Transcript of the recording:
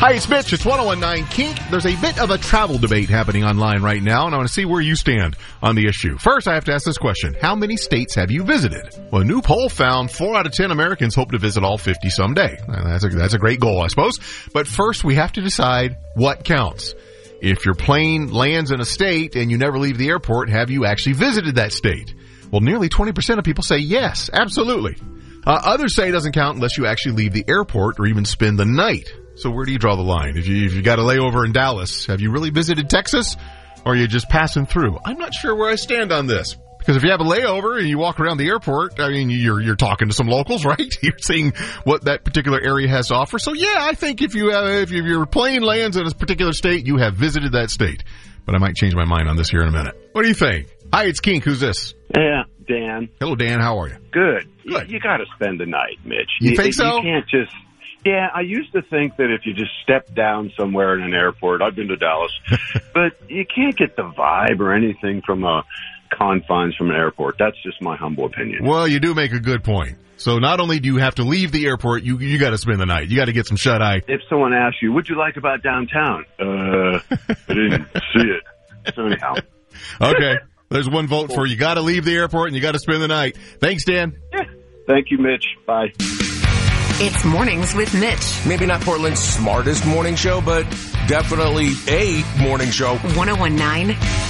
Hi, it's Mitch. It's 1019 Kink. There's a bit of a travel debate happening online right now, and I want to see where you stand on the issue. First, I have to ask this question. How many states have you visited? Well, a new poll found 4 out of 10 Americans hope to visit all 50 someday. That's a great goal, I suppose. But first, we have to decide what counts. If your plane lands in a state and you never leave the airport, have you actually visited that state? Well, nearly 20% of people say yes, absolutely. Others say it doesn't count unless you actually leave the airport or even spend the night. So where do you draw the line? If you got a layover in Dallas, have you really visited Texas, or are you just passing through? I'm not sure where I stand on this. Because if you have a layover and you walk around the airport, I mean, you're talking to some locals, right? You're seeing what that particular area has to offer. So yeah, I think if your plane lands in a particular state, you have visited that state. But I might change my mind on this here in a minute. What do you think? Hi, it's Kink. Who's this? Yeah, Dan. Hello, Dan. How are you? Good. Good. You got to spend the night, Mitch. You think so? You can't just... Yeah, I used to think that if you just step down somewhere in an airport, I've been to Dallas, but you can't get the vibe or anything from confines from an airport. That's just my humble opinion. Well, you do make a good point. So not only do you have to leave the airport, you got to spend the night. You got to get some shut-eye. If someone asks you, what'd you like about downtown? I didn't see it. So anyhow. Okay. There's one vote for you got to leave the airport and you got to spend the night. Thanks, Dan. Yeah. Thank you, Mitch. Bye. It's Mornings with Mitch. Maybe not Portland's smartest morning show, but definitely a morning show. 1019